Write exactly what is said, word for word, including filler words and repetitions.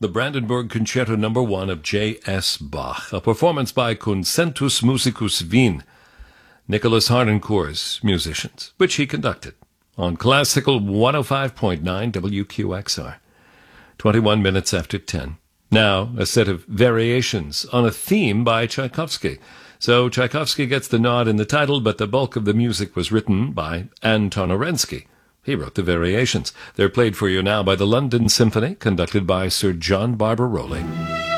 the Brandenburg Concerto Number One of J S Bach, a performance by Concentus Musicus Wien, Nicholas Harnoncourt's musicians, which he conducted on Classical one oh five point nine W Q X R. twenty-one minutes after ten. Now, a set of variations on a theme by Tchaikovsky. So Tchaikovsky gets the nod in the title, but the bulk of the music was written by Anton Orensky. He wrote the variations. They're played for you now by the London Symphony, conducted by Sir John Barbaroli.